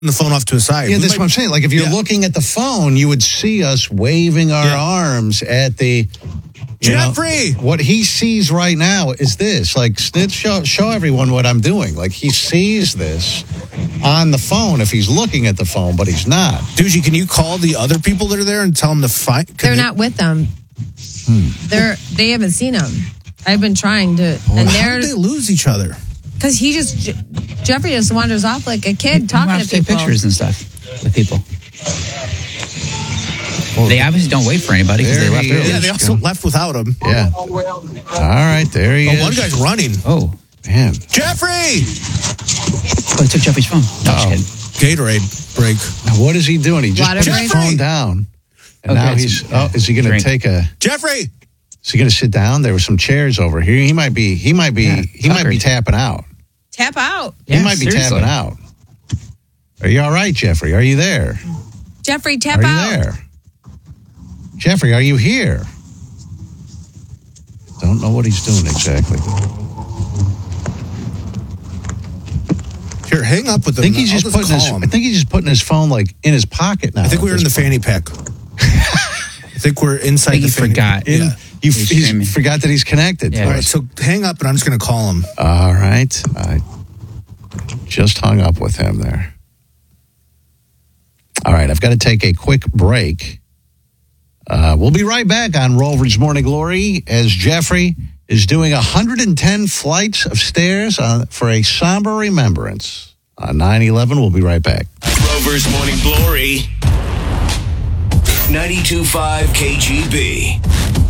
the phone off to his side. Yeah, that's what I'm saying. Like, if you're looking at the phone, you would see us waving our arms at the... Jeffrey! What he sees right now is this. Like, Snitch, show everyone what I'm doing. Like, he sees this on the phone if he's looking at the phone, but he's not. Doogie, can you call the other people that are there and tell them to find... They're not with them. They haven't seen him. I've been trying to... and how did they lose each other? Because Jeffrey just wanders off like a kid talking to take people. pictures and stuff with people. They obviously don't wait for anybody because they left early. Yeah, they also left without him. Yeah. All right, there he is. One guy's running. Oh. Man. Jeffrey! Oh, he took Jeffrey's phone. No, just kidding. Gatorade break. Now, what is he doing? He just put his phone down. And now he's... is he going to take a... Jeffrey! Is he going to sit down? There were some chairs over here. He might be tapping out. Tap out. He might be tapping out. Are you all right, Jeffrey? Are you there? Jeffrey, tap out. Are you there? Jeffrey, are you here? Don't know what he's doing exactly. Here, hang up with him. I think he's just putting his phone like in his pocket now. I think we're in the fanny pack. I think we're inside the fanny pack. He forgot that he's connected. Yeah. All right, so hang up, and I'm just going to call him. All right. I just hung up with him there. All right, I've got to take a quick break. We'll be right back on Rover's Morning Glory as Jeffrey is doing 110 flights of stairs for a somber remembrance on 9/11. We'll be right back. Rover's Morning Glory, 92.5 KGB.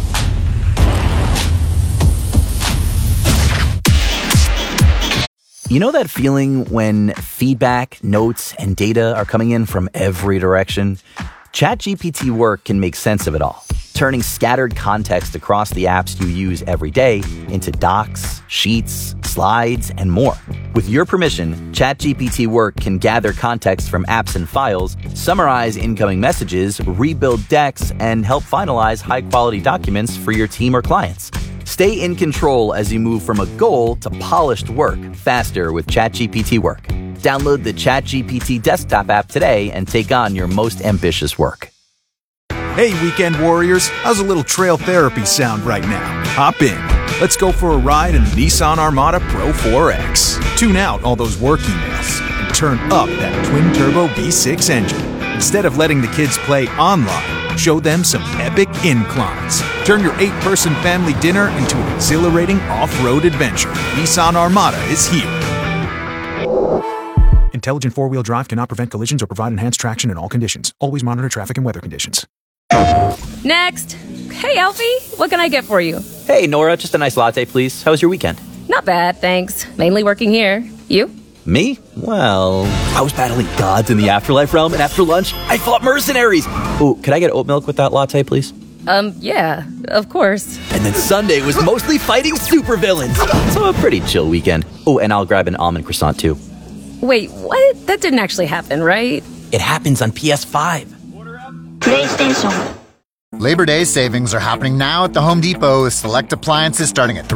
You know that feeling when feedback, notes, and data are coming in from every direction? ChatGPT Work can make sense of it all, turning scattered context across the apps you use every day into docs, sheets, slides, and more. With your permission, ChatGPT Work can gather context from apps and files, summarize incoming messages, rebuild decks, and help finalize high-quality documents for your team or clients. Stay in control as you move from a goal to polished work faster with ChatGPT Work. Download the ChatGPT desktop app today and take on your most ambitious work. Hey, weekend warriors, how's a little trail therapy sound right now? Hop in. Let's go for a ride in the Nissan Armada Pro 4X. Tune out all those work emails and turn up that twin-turbo V6 engine. Instead of letting the kids play online, show them some epic inclines. Turn your 8-person family dinner into an exhilarating off-road adventure. Nissan Armada is here. Intelligent four-wheel drive cannot prevent collisions or provide enhanced traction in all conditions. Always monitor traffic and weather conditions. Next. Hey, Alfie. What can I get for you? Hey, Nora. Just a nice latte, please. How was your weekend? Not bad, thanks. Mainly working here. You? Me? Well, I was battling gods in the afterlife realm, and after lunch, I fought mercenaries. Oh, could I get oat milk with that latte, please? Yeah, of course. And then Sunday was mostly fighting supervillains. So a pretty chill weekend. Oh, and I'll grab an almond croissant, too. Wait, what? That didn't actually happen, right? It happens on PS5. PlayStation. Labor Day savings are happening now at the Home Depot with select appliances starting at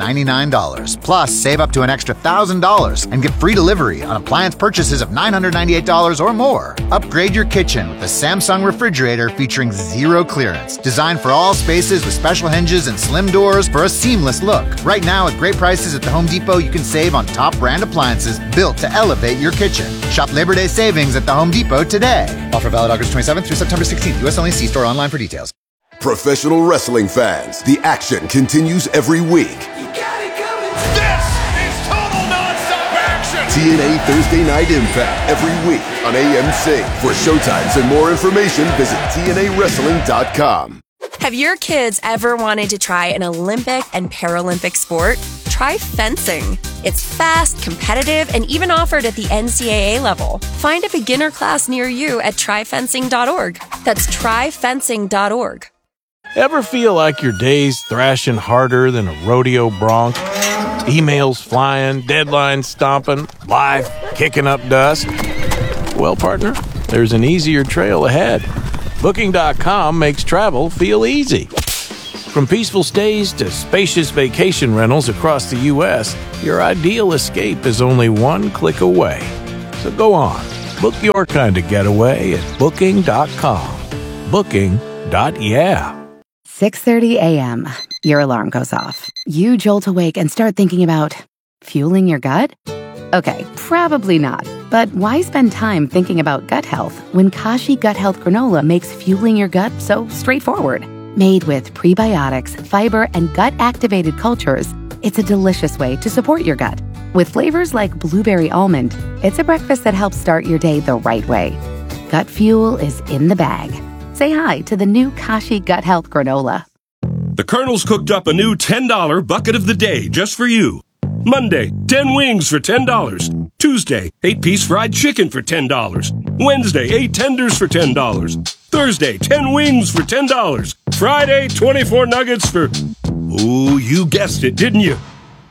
$399. Plus, save up to an extra $1,000 and get free delivery on appliance purchases of $998 or more. Upgrade your kitchen with the Samsung refrigerator featuring zero clearance. Designed for all spaces with special hinges and slim doors for a seamless look. Right now, with great prices at the Home Depot, you can save on top brand appliances built to elevate your kitchen. Shop Labor Day savings at the Home Depot today. Offer valid August 27th through September 16th. U.S. only. See store online for details. Professional wrestling fans, the action continues every week. You got it coming. This is total nonstop action. TNA Thursday Night Impact every week on AMC. For showtimes and more information, visit TNAWrestling.com. Have your kids ever wanted to try an Olympic and Paralympic sport? Try fencing. It's fast, competitive, and even offered at the NCAA level. Find a beginner class near you at tryfencing.org. That's tryfencing.org. Ever feel like your day's thrashing harder than a rodeo bronc? Emails flying, deadlines stomping, life kicking up dust? Well, partner, there's an easier trail ahead. Booking.com makes travel feel easy. From peaceful stays to spacious vacation rentals across the U.S., your ideal escape is only one click away. So go on, Book your kind of getaway at Booking.com. Booking.yeah. 6:30 a.m. Your alarm goes off. You jolt awake and start thinking about fueling your gut? Okay, probably not. But why spend time thinking about gut health when Kashi Gut Health Granola makes fueling your gut so straightforward? Made with prebiotics, fiber, and gut-activated cultures, it's a delicious way to support your gut. With flavors like blueberry almond, it's a breakfast that helps start your day the right way. Gut fuel is in the bag. Say hi to the new Kashi Gut Health Granola. The Colonel's cooked up a new $10 bucket of the day just for you. Monday, 10 wings for $10. Tuesday, 8-piece fried chicken for $10. Wednesday, 8 tenders for $10. Thursday, 10 wings for $10. Friday, 24 nuggets for... Ooh, you guessed it, didn't you?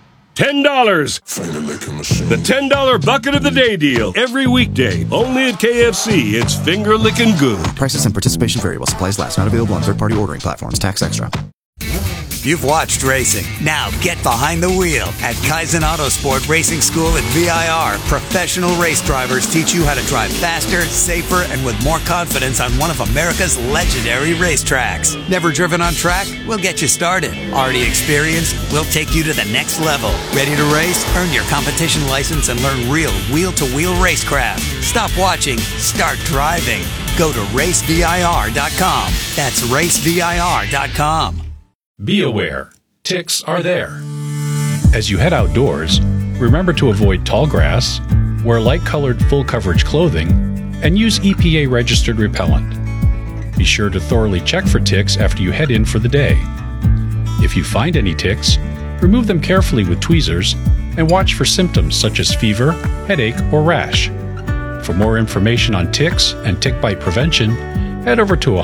$10. The $10 bucket of the day deal. Every weekday. Only at KFC. It's finger licking good. Prices and participation vary while supplies last. Not available on third-party ordering platforms. Tax extra. You've watched racing. Now get behind the wheel at Kaizen Autosport Racing School at VIR. Professional race drivers teach you how to drive faster, safer, and with more confidence on one of America's legendary racetracks. Never driven on track? We'll get you started. Already experienced? We'll take you to the next level. Ready to race? Earn your competition license and learn real wheel-to-wheel racecraft. Stop watching. Start driving. Go to racevir.com. That's racevir.com. Be aware, ticks are there. As you head outdoors, remember to avoid tall grass, wear light-colored full-coverage clothing, and use EPA-registered repellent. Be sure to thoroughly check for ticks after you head in for the day. If you find any ticks, remove them carefully with tweezers and watch for symptoms such as fever, headache, or rash. For more information on ticks and tick bite prevention, head over to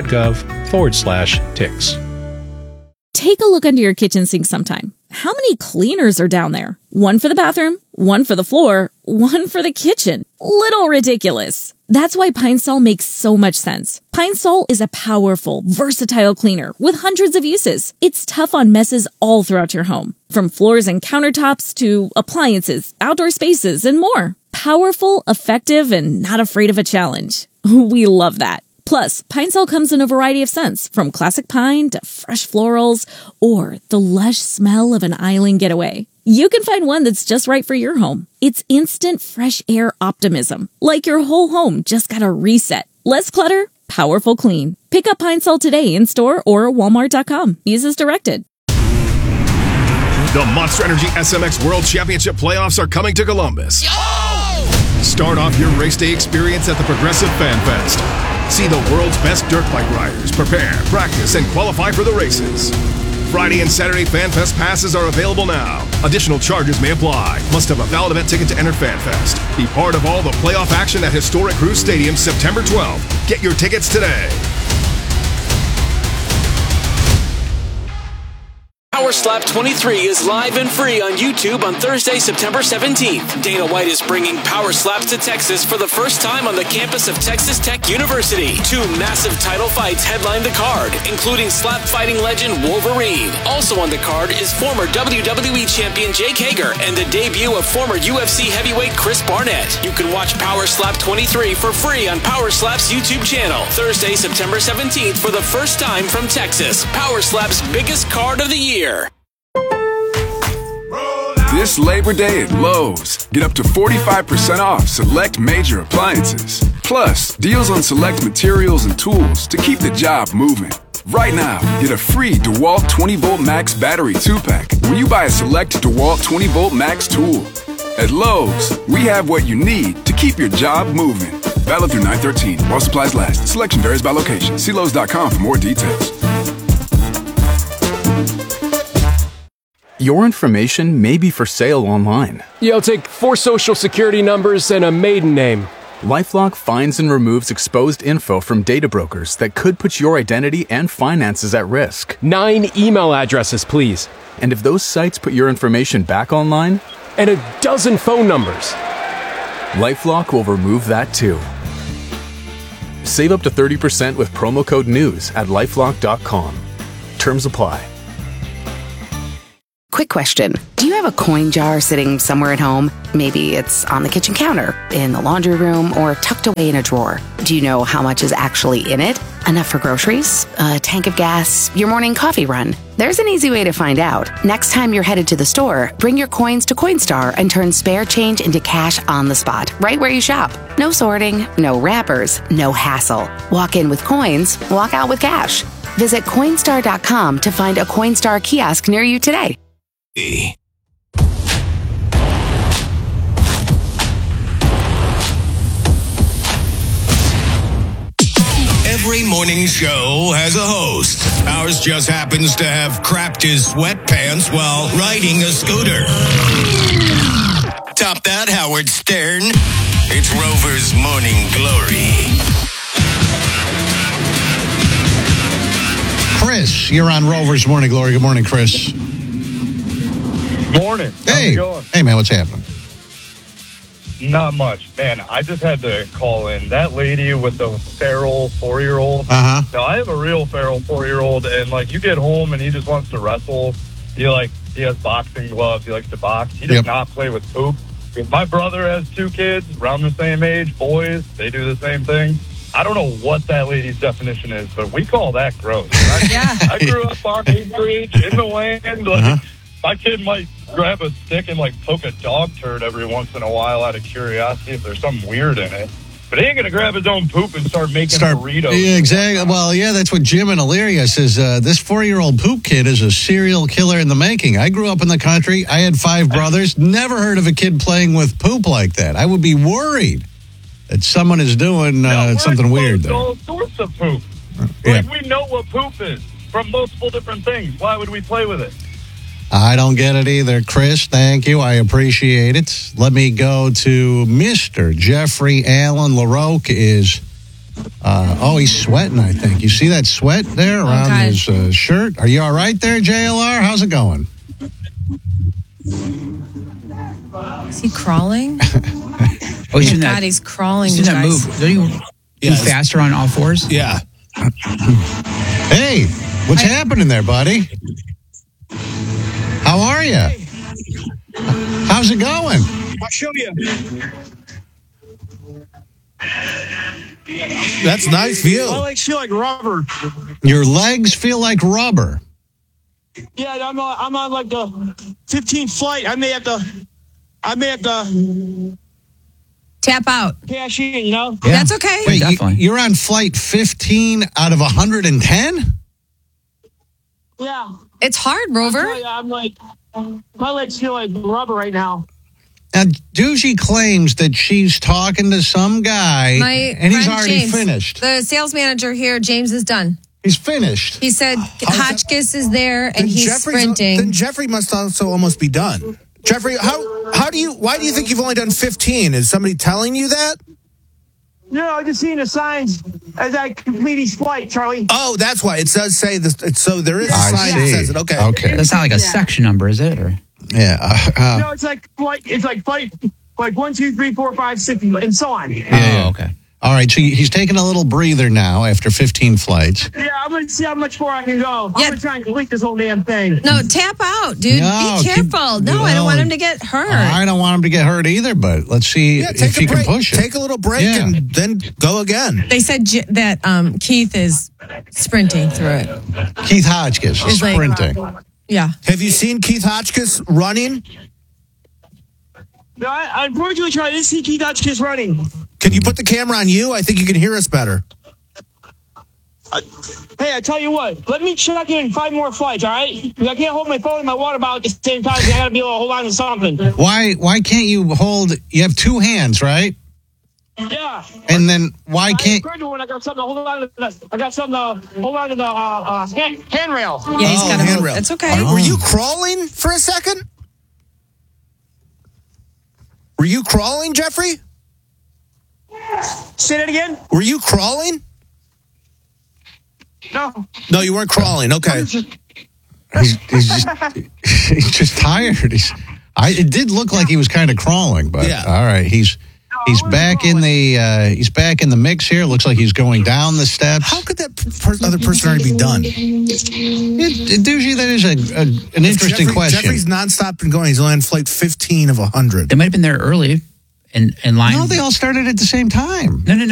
ohio.gov/ticks. Take a look under your kitchen sink sometime. How many cleaners are down there? One for the bathroom, one for the floor, one for the kitchen. Little ridiculous. That's why Pine Sol makes so much sense. Pine Sol is a powerful, versatile cleaner with hundreds of uses. It's tough on messes all throughout your home, from floors and countertops to appliances, outdoor spaces, and more. Powerful, effective, and not afraid of a challenge. We love that. Plus, Pine Sol comes in a variety of scents, from classic pine to fresh florals, or the lush smell of an island getaway. You can find one that's just right for your home. It's instant fresh air optimism, like your whole home just got a reset. Less clutter, powerful clean. Pick up Pine Sol today in store or walmart.com. Use as directed. The Monster Energy SMX World Championship playoffs are coming to Columbus. Start off your race day experience at the Progressive Fan Fest. See the world's best dirt bike riders prepare, practice, and qualify for the races. Friday and Saturday Fan Fest passes are available now. Additional charges may apply. Must have a valid event ticket to enter Fan Fest. Be part of all the playoff action at Historic Cruise Stadium September 12th. Get your tickets today. Power Slap 23 is live and free on YouTube on Thursday, September 17th. Dana White is bringing Power Slaps to Texas for the first time on the campus of Texas Tech University. 2 massive title fights headline the card, including slap fighting legend Wolverine. Also on the card is former WWE champion Jake Hager and the debut of former UFC heavyweight Chris Barnett. You can watch Power Slap 23 for free on Power Slap's YouTube channel. Thursday, September 17th for the first time from Texas. Power Slap's biggest card of the year. This Labor Day at Lowe's, get up to 45% off select major appliances. Plus, deals on select materials and tools to keep the job moving. Right now, get a free DeWalt 20-volt Max battery 2-pack when you buy a select DeWalt 20-volt Max tool. At Lowe's, we have what you need to keep your job moving. Valid through 9/13 while supplies last. Selection varies by location. See Lowe's.com for more details. Your information may be for sale online. Yeah, I'll take 4 social security numbers and a maiden name. LifeLock finds and removes exposed info from data brokers that could put your identity and finances at risk. 9 email addresses, please. And if those sites put your information back online? And a dozen phone numbers. LifeLock will remove that too. Save up to 30% with promo code NEWS at LifeLock.com. Terms apply. Quick question. Do Do you have a coin jar sitting somewhere at home? Maybe it's on the kitchen counter, in the laundry room, or tucked away in a drawer. Do you know how much is actually in it? Enough for groceries, a tank of gas, your morning coffee run? There's an easy way to find out. Next time you're headed to the store, bring your coins to Coinstar and turn spare change into cash on the spot, right where you shop. No sorting, no wrappers, no hassle. Walk in with coins, walk out with cash. Visit Coinstar.com to find a Coinstar kiosk near you today. Every morning show has a host. Ours just happens to have crapped his sweatpants while riding a scooter. Top that, Howard Stern. It's Rover's Morning Glory. Chris, you're on Rover's Morning Glory. Good morning, Chris. Morning. How's it going? Hey, man, what's happening? Not much. Man, I just had to call in. That lady with the feral 4-year-old. Uh-huh. Now, I have a real feral 4-year-old, and, like, you get home and he just wants to wrestle. He has boxing gloves. He likes to box. He does not play with poop. My brother has 2 kids around the same age, boys. They do the same thing. I don't know what that lady's definition is, but we call that gross. I grew up on acreage in the land. Like, my kid might grab a stick and, like, poke a dog turd every once in a while out of curiosity if there's something weird in it. But he ain't going to grab his own poop and start making burritos. Yeah, exactly. Well, yeah, that's what Jim in Elyria says. This 4-year-old poop kid is a serial killer in the making. I grew up in the country. I had 5 brothers. Never heard of a kid playing with poop like that. I would be worried that someone is doing something weird there. All sorts of poop. Like, we know what poop is from multiple different things. Why would we play with it? I don't get it either, Chris. Thank you. I appreciate it. Let me go to Mr. Jeffrey Allen LaRoque is, he's sweating, I think. You see that sweat there around his shirt? Are you all right there, JLR? How's it going? Is he crawling? He's in that, he's crawling. He's in that move. Don't you move faster on all 4s? Yeah. Hey, what's happening there, buddy? How are you? How's it going? I'll show you. That's nice view. My legs feel like rubber. Your legs feel like rubber. Yeah, I'm on like the 15th flight. I may have to tap out. Cash in, you know? Yeah. That's okay. Wait, you're on flight 15 out of 110? Yeah. It's hard, Rover. I'm like, my legs feel like rubber right now. Now, Doogie claims that she's talking to some guy, and he's already James, finished. The sales manager here, James, is done. He's finished. He said Hotchkiss is there, and he's sprinting. Then Jeffrey must also almost be why do you think you've only done 15? Is somebody telling you that? No, I just seen the signs as I complete each flight, Charlie. Oh, that's why. It does say this. So there is a sign that says it. Okay. That's not like a section number, is it? Or? Yeah. No, it's like flight, like 1, 2, 3, 4, 5, 6, and so on. Yeah. Oh, okay. All right, so he's taking a little breather now after 15 flights. Yeah, I'm going to see how much more I can go. I'm going to try and complete this whole damn thing. No, tap out, dude. No, be careful. I don't want him to get hurt. I don't want him to get hurt either, but let's see if he can push it. Take a little break and then go again. They said that Keith is sprinting through it. Keith Hotchkiss is sprinting. Yeah. Have you seen Keith Hotchkiss running? No, unfortunately, Charlie, I didn't see Keith Hotchkiss running. Can you put the camera on you? I think you can hear us better. Hey, I tell you what. Let me check in 5 more flights, all right? Because I can't hold my phone and my water bottle at the same time. I got to be able to hold on to something. Why can't you hold? You have 2 hands, right? Yeah. And then why can't? I got something to hold on to. I got something to hold on to the handrail. Yeah, he's got a handrail. That's okay. Were you crawling for a second? Were you crawling, Jeffrey? Say that again? Were you crawling? No. No, you weren't crawling. Okay. He's just tired. It did look like he was kind of crawling, but all right, he's He's back in the mix here. Looks like he's going down the steps. How could that other person already be done? Doogie, that is an interesting question. Jeffrey's nonstop been going. He's only on flight 15 of 100. They might have been there early in line. No, they all started at the same time. No.